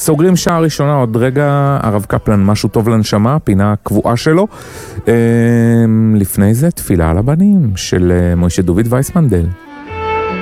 סוגרים שעה ראשונה, עוד רגע הרב קפלן, משהו טוב לנשמה, פינה קבועה שלו. לפני זה תפילה על הבנים של מוישה דוד וייסמנדל.